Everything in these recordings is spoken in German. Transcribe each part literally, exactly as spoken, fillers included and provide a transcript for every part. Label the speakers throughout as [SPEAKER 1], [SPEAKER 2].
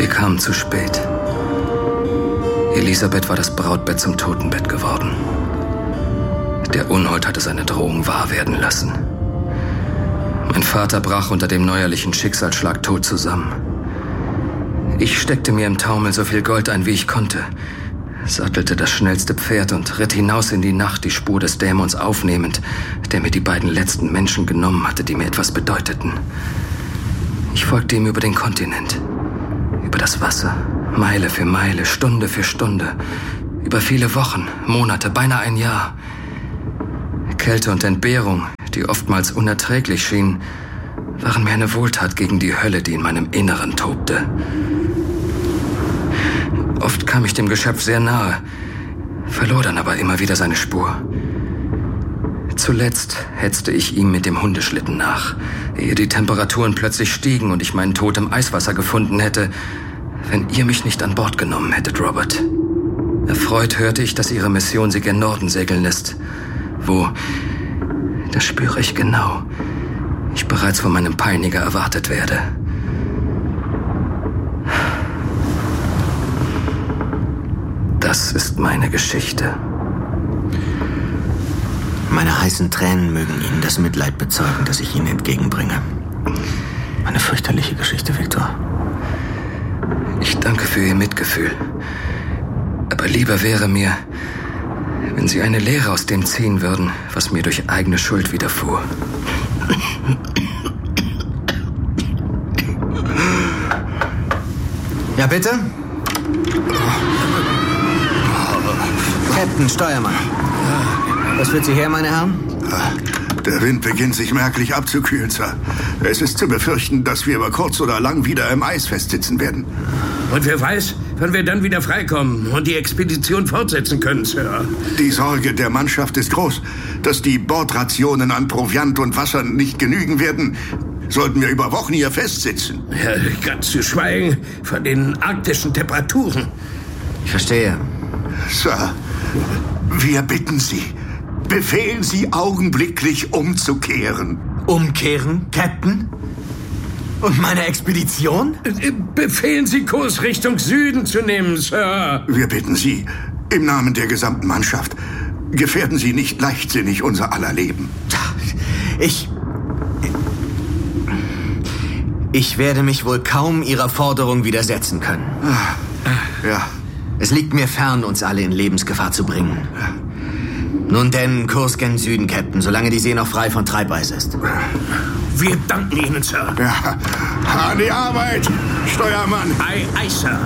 [SPEAKER 1] Wir kamen zu spät. Elisabeth war das Brautbett zum Totenbett geworden. Der Unhold hatte seine Drohung wahr werden lassen. Mein Vater brach unter dem neuerlichen Schicksalsschlag tot zusammen. Ich steckte mir im Taumel so viel Gold ein, wie ich konnte, sattelte das schnellste Pferd und ritt hinaus in die Nacht, die Spur des Dämons aufnehmend, der mir die beiden letzten Menschen genommen hatte, die mir etwas bedeuteten. Ich folgte ihm über den Kontinent, über das Wasser, Meile für Meile, Stunde für Stunde, über viele Wochen, Monate, beinahe ein Jahr. Kälte und Entbehrung, die oftmals unerträglich schienen, waren mir eine Wohltat gegen die Hölle, die in meinem Inneren tobte. Oft kam ich dem Geschöpf sehr nahe, verlor dann aber immer wieder seine Spur. Zuletzt hetzte ich ihm mit dem Hundeschlitten nach, ehe die Temperaturen plötzlich stiegen und ich meinen Tod im Eiswasser gefunden hätte, wenn ihr mich nicht an Bord genommen hättet, Robert. Erfreut hörte ich, dass ihre Mission sie gen Norden segeln lässt, wo, das spüre ich genau, ich bereits von meinem Peiniger erwartet werde. Das ist meine Geschichte.
[SPEAKER 2] Meine heißen Tränen mögen Ihnen das Mitleid bezeugen, das ich Ihnen entgegenbringe. Eine fürchterliche Geschichte, Victor.
[SPEAKER 1] Ich danke für Ihr Mitgefühl. Aber lieber wäre mir, wenn Sie eine Lehre aus dem ziehen würden, was mir durch eigene Schuld widerfuhr.
[SPEAKER 2] Ja, bitte? Captain, Steuermann. Was führt Sie her, meine Herren?
[SPEAKER 3] Der Wind beginnt sich merklich abzukühlen, Sir. Es ist zu befürchten, dass wir über kurz oder lang wieder im Eis festsitzen werden.
[SPEAKER 4] Und wer weiß, wann wir dann wieder freikommen und die Expedition fortsetzen können, Sir.
[SPEAKER 3] Die Sorge der Mannschaft ist groß. Dass die Bordrationen an Proviant und Wasser nicht genügen werden, sollten wir über Wochen hier festsitzen.
[SPEAKER 4] Ja, ganz zu schweigen von den arktischen Temperaturen.
[SPEAKER 2] Ich verstehe.
[SPEAKER 3] Sir, wir bitten Sie, befehlen Sie augenblicklich umzukehren.
[SPEAKER 2] Umkehren, Captain? Und meine Expedition?
[SPEAKER 4] Befehlen Sie, Kurs Richtung Süden zu nehmen, Sir.
[SPEAKER 3] Wir bitten Sie, im Namen der gesamten Mannschaft, gefährden Sie nicht leichtsinnig unser aller Leben.
[SPEAKER 2] Ich... Ich werde mich wohl kaum Ihrer Forderung widersetzen können.
[SPEAKER 3] Ja.
[SPEAKER 2] Es liegt mir fern, uns alle in Lebensgefahr zu bringen. Nun denn, Kurs gen Süden, Captain, solange die See noch frei von Treibeis ist.
[SPEAKER 4] Wir danken Ihnen, Sir.
[SPEAKER 3] Ja, an die Arbeit, Steuermann.
[SPEAKER 4] Ei, ei, Sir.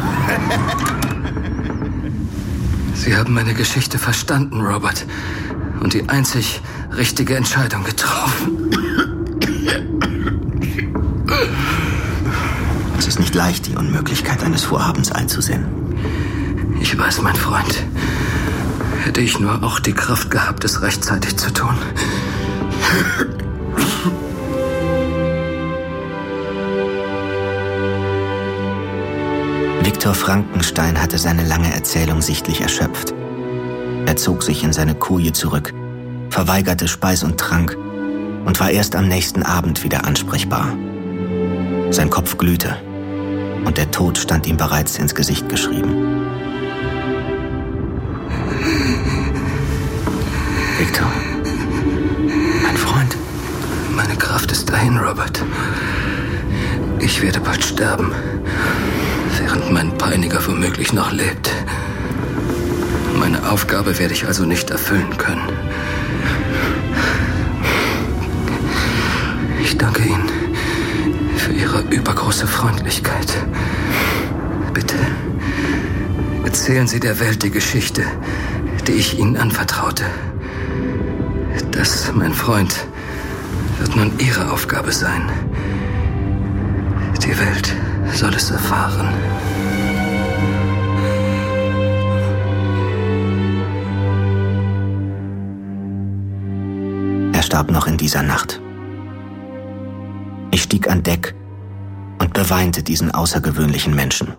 [SPEAKER 1] Sie haben meine Geschichte verstanden, Robert, und die einzig richtige Entscheidung getroffen.
[SPEAKER 2] Es ist nicht leicht, die Unmöglichkeit eines Vorhabens einzusehen.
[SPEAKER 1] Ich weiß, mein Freund. Hätte ich nur auch die Kraft gehabt, es rechtzeitig zu tun.
[SPEAKER 2] Viktor Frankenstein hatte seine lange Erzählung sichtlich erschöpft. Er zog sich in seine Koje zurück, verweigerte Speis und Trank und war erst am nächsten Abend wieder ansprechbar. Sein Kopf glühte und der Tod stand ihm bereits ins Gesicht geschrieben. Victor, mein Freund.
[SPEAKER 1] Meine Kraft ist dahin, Robert. Ich werde bald sterben, während mein Peiniger womöglich noch lebt. Meine Aufgabe werde ich also nicht erfüllen können. Ich danke Ihnen für Ihre übergroße Freundlichkeit. Bitte, erzählen Sie der Welt die Geschichte, die ich Ihnen anvertraute. Das, mein Freund, wird nun Ihre Aufgabe sein. Die Welt soll es erfahren.
[SPEAKER 2] Er starb noch in dieser Nacht. Ich stieg an Deck und beweinte diesen außergewöhnlichen Menschen.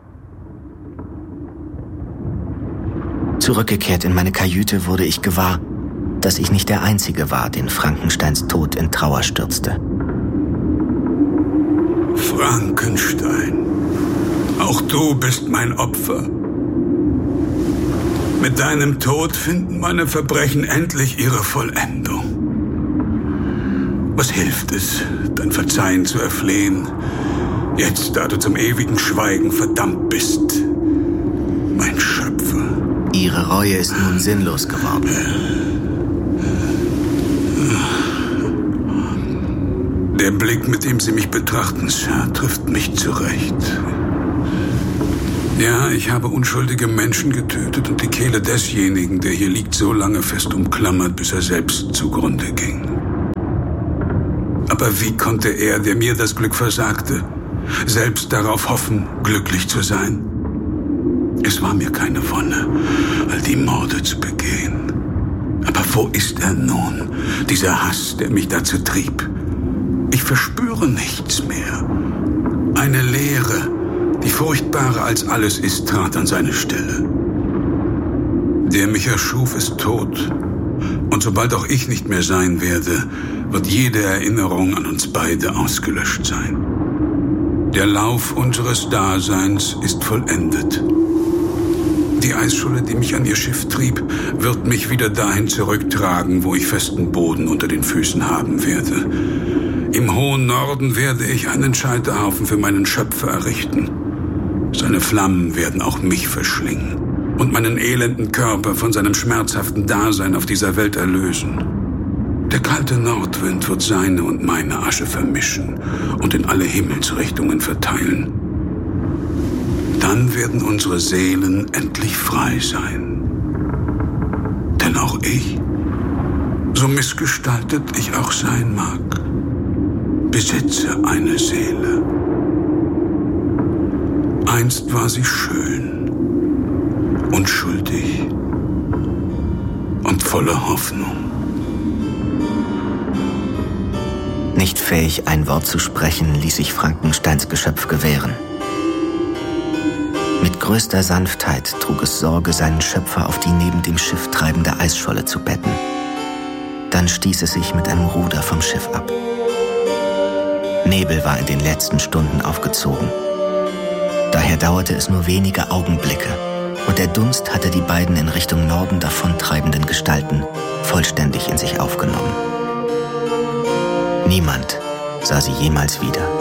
[SPEAKER 2] Zurückgekehrt in meine Kajüte wurde ich gewahr, dass ich nicht der Einzige war, den Frankensteins Tod in Trauer stürzte.
[SPEAKER 4] Frankenstein.
[SPEAKER 5] Auch du bist mein Opfer. Mit deinem Tod finden meine Verbrechen endlich ihre Vollendung. Was hilft es, dein Verzeihen zu erflehen, jetzt, da du zum ewigen Schweigen verdammt bist, mein Schöpfer?
[SPEAKER 2] Ihre Reue ist nun sinnlos geworden.
[SPEAKER 5] Der Blick, mit dem Sie mich betrachten, Sir, trifft mich zurecht. Ja, ich habe unschuldige Menschen getötet und die Kehle desjenigen, der hier liegt, so lange fest umklammert, bis er selbst zugrunde ging. Aber wie konnte er, der mir das Glück versagte, selbst darauf hoffen, glücklich zu sein? Es war mir keine Wonne, all die Morde zu begehen. Aber wo ist er nun, dieser Hass, der mich dazu trieb? Ich verspüre nichts mehr. Eine Leere, die furchtbarer als alles ist, trat an seine Stelle. Der mich erschuf, ist tot. Und sobald auch ich nicht mehr sein werde, wird jede Erinnerung an uns beide ausgelöscht sein. Der Lauf unseres Daseins ist vollendet. Die Eisscholle, die mich an ihr Schiff trieb, wird mich wieder dahin zurücktragen, wo ich festen Boden unter den Füßen haben werde. Im hohen Norden werde ich einen Scheiterhaufen für meinen Schöpfer errichten. Seine Flammen werden auch mich verschlingen und meinen elenden Körper von seinem schmerzhaften Dasein auf dieser Welt erlösen. Der kalte Nordwind wird seine und meine Asche vermischen und in alle Himmelsrichtungen verteilen. Dann werden unsere Seelen endlich frei sein. Denn auch ich, so missgestaltet ich auch sein mag, besitze eine Seele. Einst war sie schön, unschuldig und voller Hoffnung.
[SPEAKER 2] Nicht fähig, ein Wort zu sprechen, ließ sich Frankensteins Geschöpf gewähren. Mit größter Sanftheit trug es Sorge, seinen Schöpfer auf die neben dem Schiff treibende Eisscholle zu betten. Dann stieß es sich mit einem Ruder vom Schiff ab. Nebel war in den letzten Stunden aufgezogen. Daher dauerte es nur wenige Augenblicke, und der Dunst hatte die beiden in Richtung Norden davontreibenden Gestalten vollständig in sich aufgenommen. Niemand sah sie jemals wieder.